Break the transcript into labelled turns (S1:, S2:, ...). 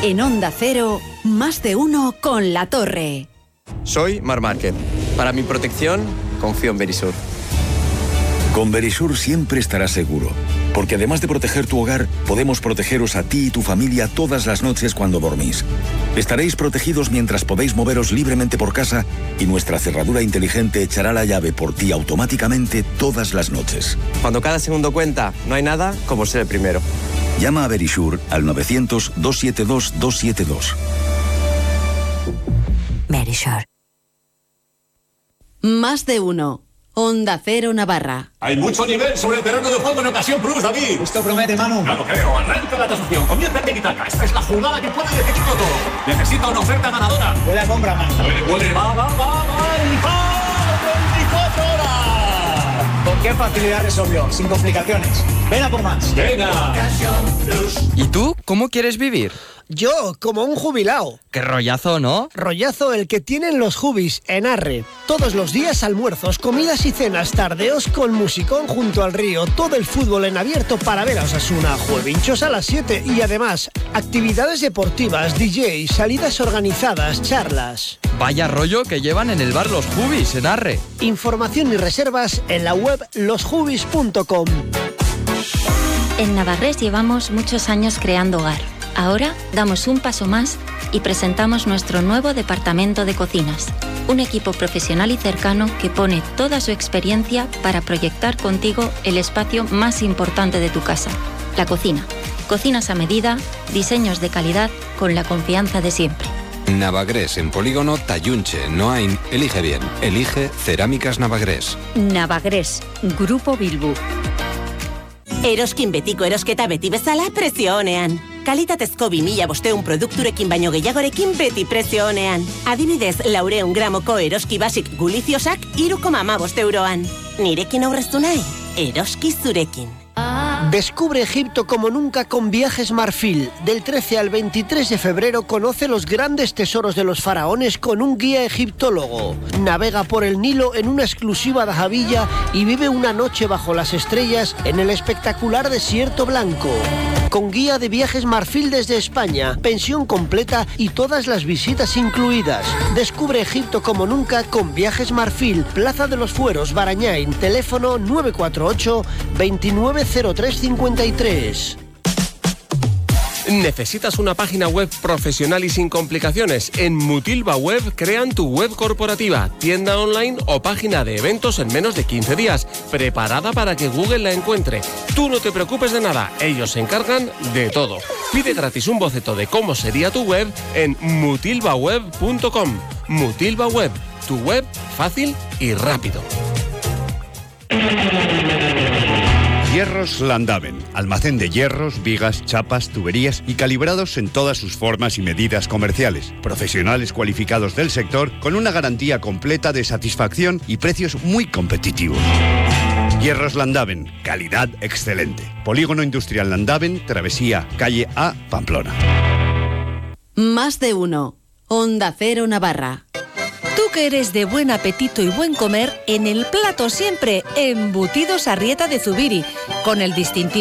S1: En Onda Cero, más de uno con La Torre.
S2: Soy Mar Márquez. Para mi protección, confío en Verisur.
S3: Con Verisur siempre estarás seguro, porque además de proteger tu hogar, podemos protegeros a ti y tu familia todas las noches cuando dormís. Estaréis protegidos mientras podéis moveros libremente por casa y nuestra cerradura inteligente echará la llave por ti automáticamente todas las noches.
S2: Cuando cada segundo cuenta, no hay nada como ser el primero.
S3: Llama a Verisur al 900-272-272.
S1: Verisur. Más de uno. Onda Cero Navarra.
S4: Hay mucho nivel sobre el terreno de juego en ocasión Plus, David.
S5: Esto promete, Manu.
S4: Ya lo creo. Arranca la transacción. Comienza el tiki-taka. Esta es la jugada que puede definirlo todo. Necesita una oferta ganadora.
S5: Huele a compra, Manu.
S4: Huele, va. ¡Y va! 24 horas.
S5: ¿Con qué facilidad resolvió? Sin complicaciones. Ven a por más.
S4: Venga.
S6: ¿Y tú cómo quieres vivir?
S7: Yo, como un jubilao.
S6: Qué rollazo, ¿no?
S7: Rollazo el que tienen los jubis en Arre. Todos los días almuerzos, comidas y cenas, tardeos con musicón junto al río, todo el fútbol en abierto para ver a Osasuna, juevinchos a las 7 y además actividades deportivas, DJ, salidas organizadas, charlas.
S6: Vaya rollo que llevan en el bar Los Jubis en Arre.
S7: Información y reservas en la web losjubis.com.
S8: En Navarrés llevamos muchos años creando hogar. Ahora damos un paso más y presentamos nuestro nuevo departamento de cocinas. Un equipo profesional y cercano que pone toda su experiencia para proyectar contigo el espacio más importante de tu casa, la cocina. Cocinas a medida, diseños de calidad con la confianza de siempre.
S9: Navagrés en Polígono Tayunche, Noain. Elige bien. Elige Cerámicas Navagrés.
S1: Navagrés, Grupo Bilbu.
S10: Eroskin betiko erosketa beti bezala prezio onean. Kalitatezko 2500 produkturekin baino gehiagorekin beti prezio onean. Adibidez, 400 gramoko eroski basik guliziosak 3,15 euroan. Nirekin aurreztu nahi, eroski zurekin.
S7: Descubre Egipto como nunca con Viajes Marfil. Del 13 al 23 de febrero conoce los grandes tesoros de los faraones con un guía egiptólogo. Navega por el Nilo en una exclusiva dahabilla y vive una noche bajo las estrellas en el espectacular Desierto Blanco. Con guía de Viajes Marfil desde España, pensión completa y todas las visitas incluidas. Descubre Egipto como nunca con Viajes Marfil. Plaza de los Fueros, Barañáin. Teléfono 948 290353.
S11: ¿Necesitas una página web profesional y sin complicaciones? En Mutilva Web crean tu web corporativa, tienda online o página de eventos en menos de 15 días, preparada para que Google la encuentre. Tú no te preocupes de nada, ellos se encargan de todo. Pide gratis un boceto de cómo sería tu web en mutilvaweb.com. Mutilva Web, tu web fácil y rápido.
S12: Hierros Landaven, almacén de hierros, vigas, chapas, tuberías y calibrados en todas sus formas y medidas comerciales. Profesionales cualificados del sector con una garantía completa de satisfacción y precios muy competitivos. Hierros Landaven, calidad excelente. Polígono Industrial Landaven, Travesía, calle A, Pamplona.
S1: Más de uno. Onda Cero Navarra.
S13: Tú que eres de buen apetito y buen comer, en el plato siempre embutidos Arrieta de Zubiri, con el distintivo